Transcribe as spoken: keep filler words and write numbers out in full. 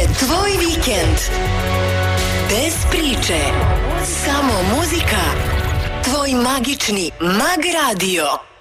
je tvoj vikend. Bez priče, samo muzika. Tvoj magični Mag Radio.